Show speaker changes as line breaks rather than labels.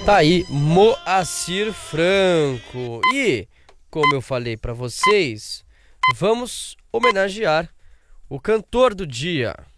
Tá aí, Moacir Franco. E, como eu falei pra vocês, vamos homenagear o cantor do dia.